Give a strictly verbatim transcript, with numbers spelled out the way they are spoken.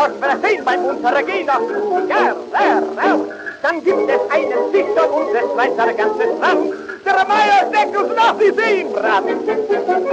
versehen beim Untergehen auf ja, ja, ja. Dann gibt es einen Dichter und des Schweizer ganzes Land. Der Meier deckt uns nach, wie sie ihn braten.